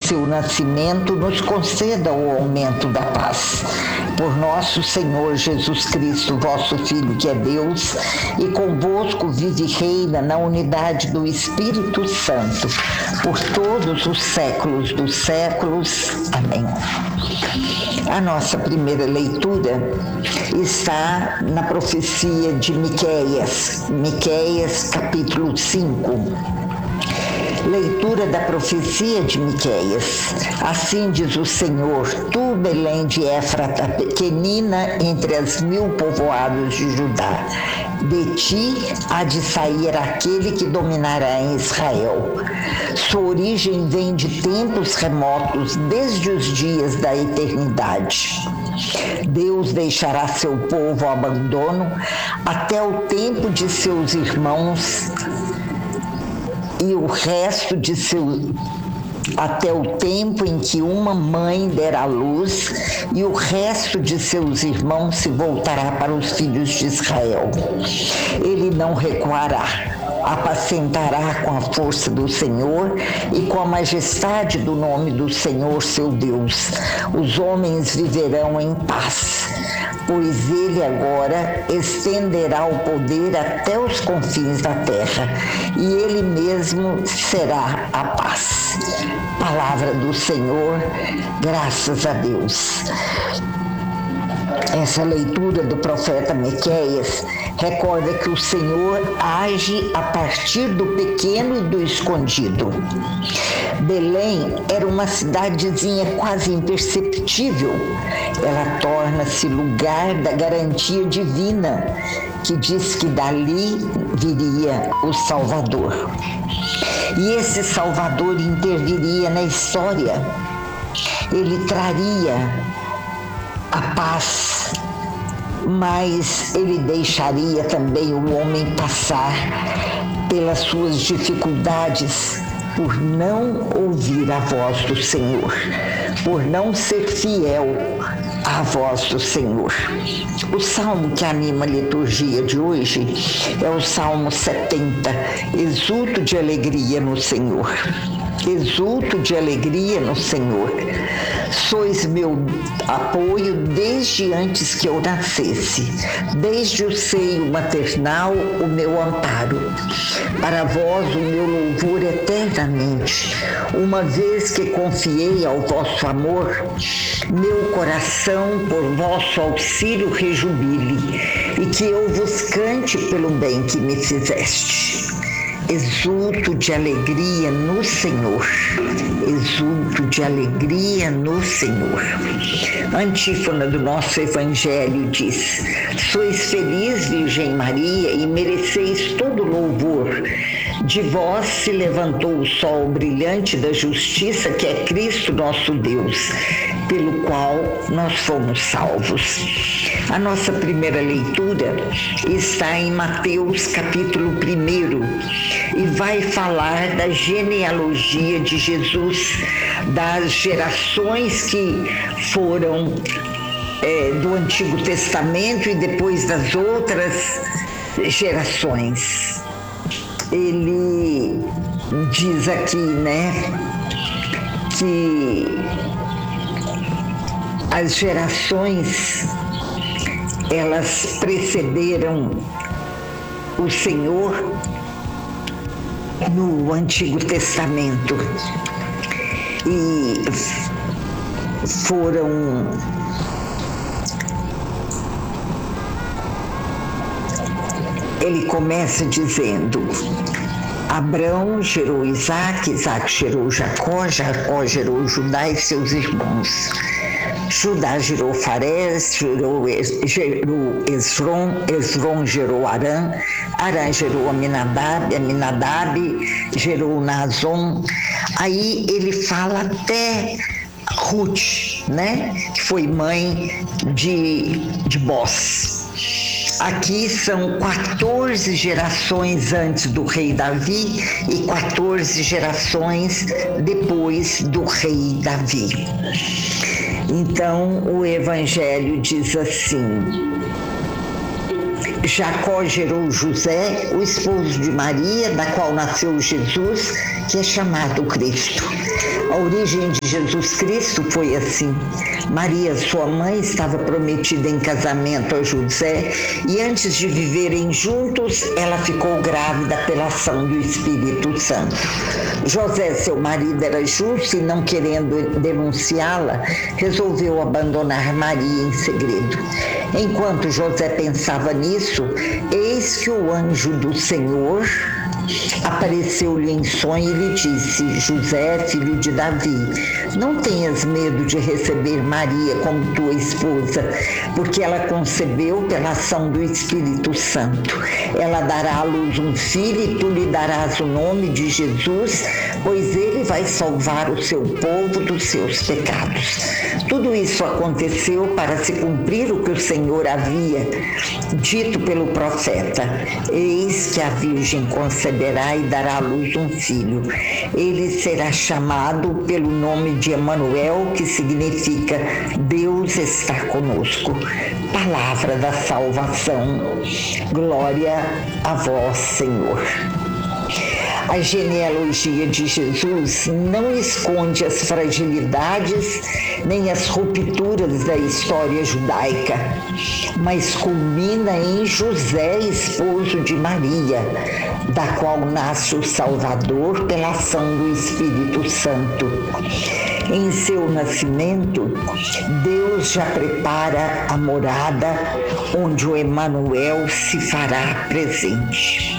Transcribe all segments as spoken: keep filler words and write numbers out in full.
seu nascimento, nos conceda o aumento da paz. Por nosso Senhor Jesus Cristo, vosso Filho, que é Deus, e convosco vive e reina na unidade do Espírito Santo, por todos os séculos dos séculos. Amém. A nossa primeira leitura está na profecia de Miqueias, Miqueias capítulo cinco. Leitura da profecia de Miqueias. Assim diz o Senhor: tu, Belém de Éfrata, pequenina entre as mil povoados de Judá, de ti há de sair aquele que dominará em Israel. Sua origem vem de tempos remotos, desde os dias da eternidade. Deus deixará seu povo ao abandono até o tempo de seus irmãos e o resto de seu até o tempo em que uma mãe der à luz, e o resto de seus irmãos se voltará para os filhos de Israel. Ele não recuará, apacentará com a força do Senhor e com a majestade do nome do Senhor seu Deus. Os homens viverão em paz, pois ele agora estenderá o poder até os confins da terra, e ele mesmo será a paz. Palavra do Senhor, graças a Deus. Essa leitura do profeta Miqueias recorda que o Senhor age a partir do pequeno e do escondido. Belém era uma cidadezinha quase imperceptível. Ela torna-se lugar da garantia divina, que diz que dali viria o Salvador. E esse Salvador interviria na história. Ele traria a paz, mas ele deixaria também o homem passar pelas suas dificuldades por não ouvir a voz do Senhor, por não ser fiel à voz do Senhor. O salmo que anima a liturgia de hoje é o Salmo setenta, exulto de alegria no Senhor. Exulto de alegria no Senhor. Sois meu apoio desde antes que eu nascesse, desde o seio maternal o meu amparo. Para vós o meu louvor eternamente. Uma vez que confiei ao vosso amor, meu coração por vosso auxílio rejubile, e que eu vos cante pelo bem que me fizeste. Exulto de alegria no Senhor, exulto de alegria no Senhor. A antífona do nosso Evangelho diz: sois feliz, Virgem Maria, e mereceis todo louvor. De vós se levantou o sol brilhante da justiça, que é Cristo nosso Deus, pelo qual nós fomos salvos. A nossa primeira leitura está em Mateus capítulo primeiro e vai falar da genealogia de Jesus, das gerações que foram é, do Antigo Testamento e depois das outras gerações. Ele diz aqui, né, que as gerações, elas precederam o Senhor no Antigo Testamento e foram ele começa dizendo: Abrão gerou Isaac, Isaac gerou Jacó, Jacó gerou Judá e seus irmãos. Judá gerou Farés, gerou, gerou Esrom, Esrom gerou Arã, Arã gerou Aminadab, Aminadab gerou Nazon. Aí ele fala até Ruth, né, que foi mãe de, de Boz. Aqui são quatorze gerações antes do rei Davi e quatorze gerações depois do rei Davi. Então, o Evangelho diz assim: Jacó gerou José, o esposo de Maria, da qual nasceu Jesus, que é chamado Cristo. A origem de Jesus Cristo foi assim. Maria, sua mãe, estava prometida em casamento a José e antes de viverem juntos, ela ficou grávida pela ação do Espírito Santo. José, seu marido, era justo e, não querendo denunciá-la, resolveu abandonar Maria em segredo. Enquanto José pensava nisso, eis que o anjo do Senhor apareceu-lhe em sonho e lhe disse: José, filho de Davi, não tenhas medo de receber Maria como tua esposa, porque ela concebeu pela ação do Espírito Santo. Ela dará à luz um filho e tu lhe darás o nome de Jesus, pois ele vai salvar o seu povo dos seus pecados. Tudo isso aconteceu para se cumprir o que o Senhor havia dito pelo profeta: eis que a Virgem conceberá e dará à luz um filho. Ele será chamado pelo nome de Emanuel, que significa Deus está conosco. Palavra da salvação. Glória a vós, Senhor. A genealogia de Jesus não esconde as fragilidades nem as rupturas da história judaica, mas culmina em José, esposo de Maria, da qual nasce o Salvador pela ação do Espírito Santo. Em seu nascimento, Deus já prepara a morada onde o Emanuel se fará presente.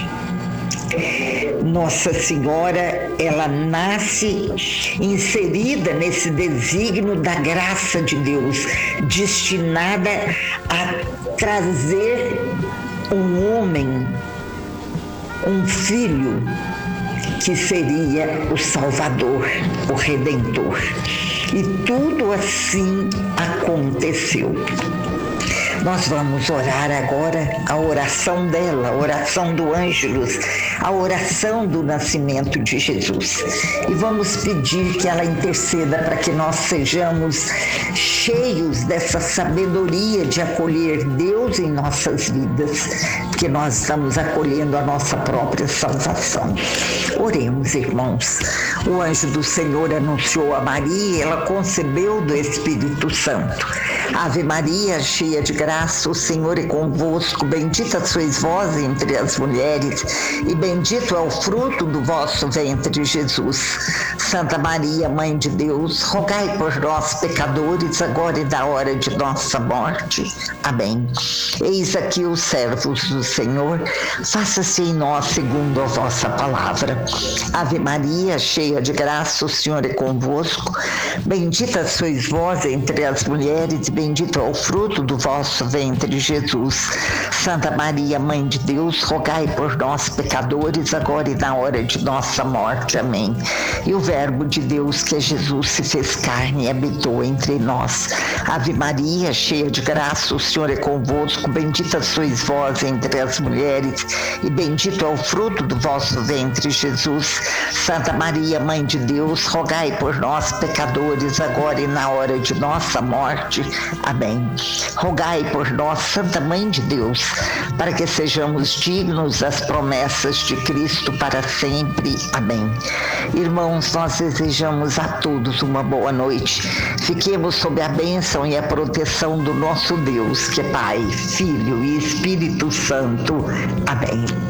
Nossa Senhora, ela nasce inserida nesse desígnio da graça de Deus, destinada a trazer um homem, um filho, que seria o Salvador, o Redentor. E tudo assim aconteceu. Nós vamos orar agora a oração dela, a oração do Ângelus, a oração do nascimento de Jesus. E vamos pedir que ela interceda para que nós sejamos cheios dessa sabedoria de acolher Deus em nossas vidas, porque nós estamos acolhendo a nossa própria salvação. Oremos, irmãos. O anjo do Senhor anunciou a Maria e ela concebeu do Espírito Santo. Ave Maria, cheia de graça, o Senhor é convosco, bendita sois vós entre as mulheres, e bendito é o fruto do vosso ventre, Jesus. Santa Maria, Mãe de Deus, rogai por nós, pecadores, agora e na hora de nossa morte. Amém. Eis aqui os servos do Senhor, faça-se em nós segundo a vossa palavra. Ave Maria, cheia de graça, o Senhor é convosco, bendita sois vós entre as mulheres, e bendito é o fruto do vosso ventre, Jesus. Santa Maria, Mãe de Deus, rogai por nós, pecadores, agora e na hora de nossa morte. Amém. E o Verbo de Deus, que é Jesus, se fez carne e habitou entre nós. Ave Maria, cheia de graça, o Senhor é convosco, bendita sois vós entre as mulheres, e bendito é o fruto do vosso ventre, Jesus. Santa Maria, Mãe de Deus, rogai por nós, pecadores, agora e na hora de nossa morte. Amém. Rogai por nós, Santa Mãe de Deus, para que sejamos dignos das promessas de Cristo para sempre. Amém. Irmãos, nós desejamos a todos uma boa noite. Fiquemos sob a bênção e a proteção do nosso Deus, que é Pai, Filho e Espírito Santo. Amém.